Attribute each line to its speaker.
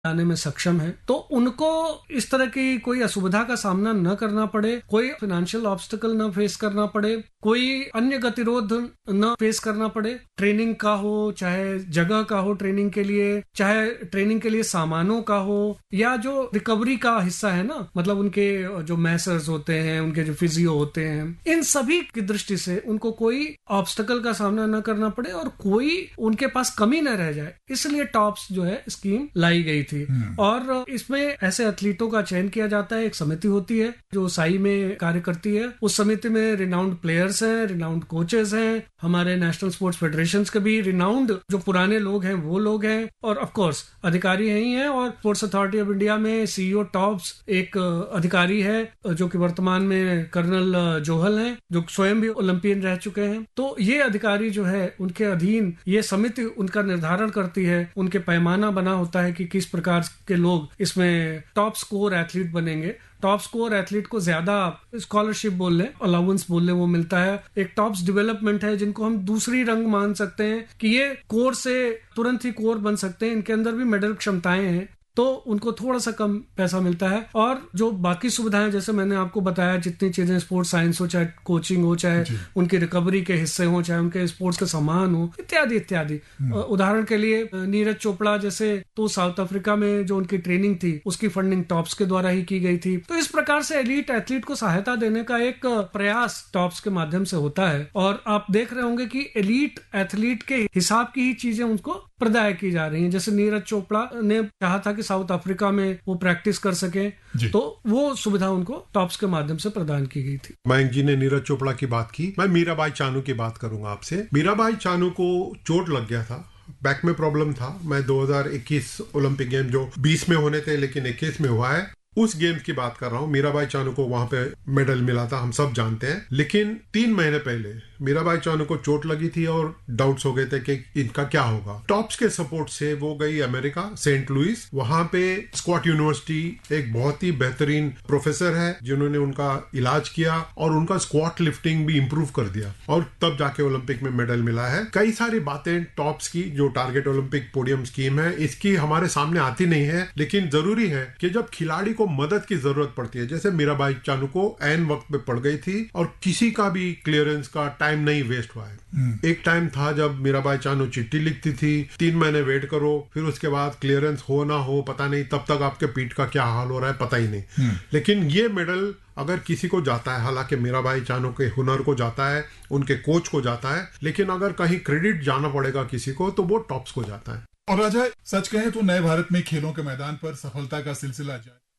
Speaker 1: आने में सक्षम है, तो उनको इस तरह की कोई असुविधा का सामना न करना पड़े, कोई फाइनेंशियल ऑब्स्टिकल न फेस करना पड़े, कोई अन्य गतिरोध न फेस करना पड़े। ट्रेनिंग का हो, चाहे जगह का हो ट्रेनिंग के लिए, चाहे ट्रेनिंग के लिए सामानों का हो, या जो रिकवरी का हिस्सा है ना, मतलब उनके जो मैसर्स होते हैं, उनके जो फिजियो होते हैं, इन सभी की दृष्टि से उनको कोई ऑब्स्टिकल का सामना न करना पड़े और कोई उनके पास कमी न रह जाए, इसलिए टॉप्स जो है स्कीम लाई गई थी। और इसमें ऐसे एथलीटों का चयन किया जाता है। एक समिति होती है जो साई में कार्य करती है। उस समिति में रिनाउंड प्लेयर्स हैं, रिनाउंड कोचेस हैं, हमारे नेशनल स्पोर्ट्स फेडरेशन के भी रिनाउंड जो पुराने लोग हैं वो लोग हैं, और ऑफ कोर्स अधिकारी ही हैं। और स्पोर्ट्स अथॉरिटी ऑफ इंडिया में सीईओ टॉप्स एक अधिकारी है जो कि वर्तमान में कर्नल जोहल हैं, जो स्वयं भी ओलंपियन रह चुके हैं। तो ये अधिकारी जो है उनके अधीन ये समिति उनका निर्धारण करती है, उनके पैमाना बना होता है कि किस प्रकार के लोग इसमें टॉप स्कोर एथलीट बनेंगे। टॉप स्कोर एथलीट को ज्यादा स्कॉलरशिप बोल लें, अलाउंस बोल लें, वो मिलता है। एक टॉप्स डेवलपमेंट है जिनको हम दूसरी रंग मान सकते हैं कि ये कोर से तुरंत ही कोर बन सकते हैं, इनके अंदर भी मेडल क्षमताएं हैं, तो उनको थोड़ा सा कम पैसा मिलता है। और जो बाकी सुविधाएं जैसे मैंने आपको बताया, जितनी चीजें स्पोर्ट्स साइंस हो, चाहे कोचिंग हो, चाहे उनकी रिकवरी के हिस्से हो, चाहे उनके स्पोर्ट्स के सामान हो, इत्यादि इत्यादि। उदाहरण के लिए नीरज चोपड़ा जैसे, तो साउथ अफ्रीका में जो उनकी ट्रेनिंग थी उसकी फंडिंग टॉप्स के द्वारा ही की गई थी। तो इस प्रकार से एलीट एथलीट को सहायता देने का एक प्रयास टॉप्स के माध्यम से होता है। और आप देख रहे होंगे कि एलीट एथलीट के हिसाब की ही चीजें उनको प्रदाय की जा रही हैं। जैसे नीरज चोपड़ा ने कहा था कि साउथ अफ्रीका में वो प्रैक्टिस कर सके, तो वो सुविधा उनको टॉप्स के माध्यम से प्रदान की गई थी।
Speaker 2: मयंक जी ने नीरज चोपड़ा की बात की, मैं मीराबाई चानू की बात करूंगा आपसे। मीराबाई चानू को चोट लग गया था, बैक में प्रॉब्लम था। मैं 2021 ओलंपिक गेम जो 20 में होने थे लेकिन 21 में हुआ है, उस गेम्स की बात कर रहा हूँ। मीराबाई चानू को वहां पे मेडल मिला था, हम सब जानते हैं। लेकिन 3 महीने पहले मीराबाई चानू को चोट लगी थी और डाउट्स हो गए थे कि इनका क्या होगा। टॉप्स के सपोर्ट से वो गई अमेरिका, सेंट लुइस। वहां पे स्कॉट यूनिवर्सिटी एक बहुत ही बेहतरीन प्रोफेसर है जिन्होंने उनका इलाज किया और उनका स्क्वाट लिफ्टिंग भी इंप्रूव कर दिया, और तब जाके ओलंपिक में मेडल मिला है। कई सारी बातें टॉप्स की, जो टारगेट ओलंपिक पोडियम स्कीम है, इसकी हमारे सामने आती नहीं है। लेकिन जरूरी है कि जब खिलाड़ी को मदद की जरूरत पड़ती है, जैसे मीराबाई चानू को ऐन वक्त पे पड़ गई थी और किसी का भी क्लियरेंस का टाइम नहीं वेस्ट हुआ है। एक टाइम था जब मीराबाई चानू चिट्ठी लिखती थी, 3 महीने वेट करो, फिर उसके बाद क्लियरेंस हो ना हो पता नहीं, तब तक आपके पीठ का क्या हाल हो रहा है पता ही नहीं। लेकिन ये मेडल अगर किसी को जाता है, हालांकि मीराबाई चानू के हुनर को जाता है, उनके कोच को जाता है, लेकिन अगर कहीं क्रेडिट जाना पड़ेगा किसी को तो वो टॉप्स को जाता है।
Speaker 3: और राजा, सच कहें तो नए भारत में खेलों के मैदान पर सफलता का सिलसिला जारी